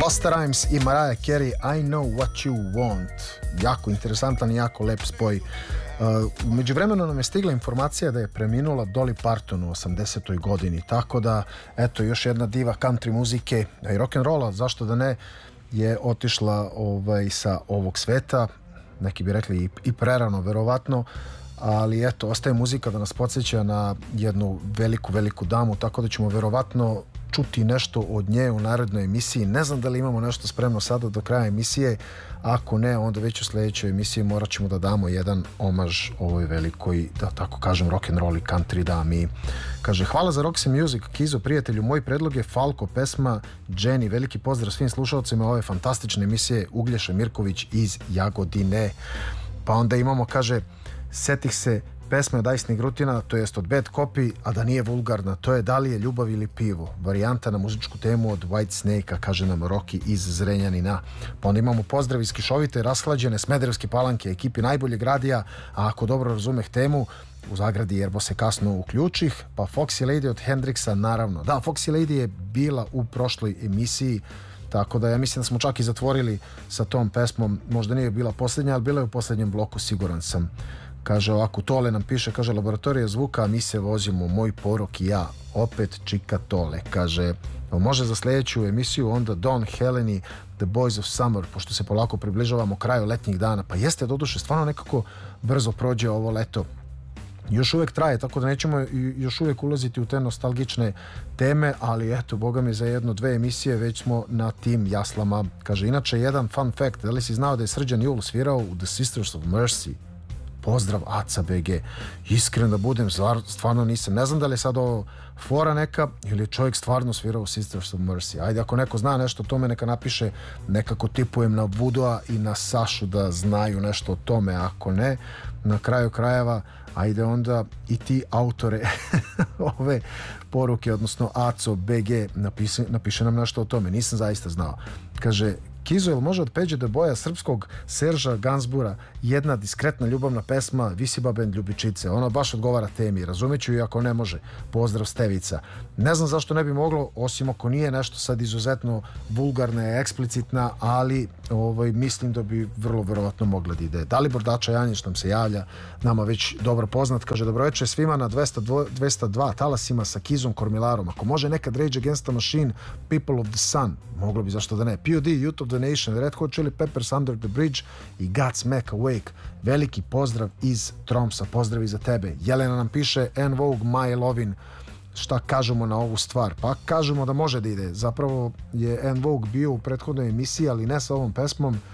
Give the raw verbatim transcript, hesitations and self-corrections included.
Busta Rhymes i Mariah Carey, I Know What You Want. Jako interesantan i jako lep spoj. Uh, umeđu vremenu nam je stigla informacija da je preminula Dolly Parton u osamdesetoj godini, tako da, eto, još jedna diva country muzike i rock'n'rolla, zašto da ne, je otišla ovaj, sa ovog sveta, neki bi rekli i, i prerano, verovatno, ali eto, ostaje muzika da nas podsjeća na jednu veliku, veliku damu, tako da ćemo verovatno čuti nešto od nje u narednoj emisiji. Ne znam da li imamo nešto spremno sada do kraja emisije, ako ne, onda već u sledećoj emisiji morat ćemo da damo jedan omaž ovoj velikoj, da tako kažem, rock'n'roll i country dami. Kaže, hvala za Roxy Music, Kizo, prijatelju, moj predlog je Falko, pesma Jenny. Veliki pozdrav svim slušalcima ove fantastične emisije, Uglješa Mirković iz Jagodine. Pa onda imamo, kaže, setih se pesme od Ajsnih Grutina, to jest od Bad Copy, a da nije vulgarna, to je Da li je ljubav ili pivo, varijanta na muzičku temu od White Snake-a, kaže nam Roki iz Zrenjanina. Pa onda imamo pozdrav iz kišovite, rashlađene Smederevske Palanke, ekipi najboljeg radija, a ako dobro razumeh temu, u zagradi Jerbo se kasno uključih, pa Foxy Lady od Hendrixa, naravno. Da, Foxy Lady je bila u prošloj emisiji, tako da ja mislim da smo čak i zatvorili sa tom pesmom, možda nije bila posljednja, ali bila je u posljednjem bloku, siguran sam. Kaže ovako, Tole nam piše, kaže, laboratorija zvuka, a mi se vozimo, moj porok i ja, opet čika Tole. Kaže, može za sljedeću emisiju onda Don Heleni, The Boys of Summer, pošto se polako približavamo kraju letnjih dana. Pa jeste, doduše, stvarno nekako brzo prođe ovo leto. Još uvijek traje, tako da nećemo još uvijek ulaziti u te nostalgične teme, ali eto, boga mi, za jedno, dve emisije već smo na tim jaslama. Kaže, inače, jedan fun fact, da li si znao da je Srđan Jul svirao u The Sisters of Mercy? Pozdrav Aca B G. Iskren da budem, stvarno nisam. Ne znam da li je sad ovo fora neka ili je čovjek stvarno svirao u Sisters of Mercy. Ajde, ako neko zna nešto o tome, neka napiše. Nekako tipujem na Vudoa i na Sašu da znaju nešto o tome. Ako ne, na kraju krajeva, ajde onda i ti autore ove poruke, odnosno Aco B G, napiše, napiše nam nešto o tome. Nisam zaista znao. Kaže, Kizo, jel može od Peđe do boja srpskog Serža Gansbura jedna diskretna ljubavna pesma Visiba band Ljubičice? Ona baš odgovara temi, razumeću, i ako ne može. Pozdrav, Stevica. Ne znam zašto ne bi moglo, osim ako nije nešto sad izuzetno vulgarna i eksplicitna, ali ovaj, mislim da bi vrlo verovatno mogla da ide. Dalibor Dača Janjić nam se javlja, nama već dobro poznat, kaže, dobroveče svima na dvesta dva talasima sa Kizom Kormilarom. Ako može nekad Rage Against the Machine, People of the Sun, moglo bi, zašto da ne. P O D, Youth of the Nation, Red Hot Chili Peppers, Under the Bridge i Godsmack Awake. Veliki pozdrav iz Tromsa, pozdrav i za tebe. Jelena nam piše, En Vogue, My Lovin'. Šta kažemo na ovu stvar? Pa kažemo da može da ide. Zapravo je En Vogue bio u prethodnoj emisiji, ali ne sa ovom pesmom.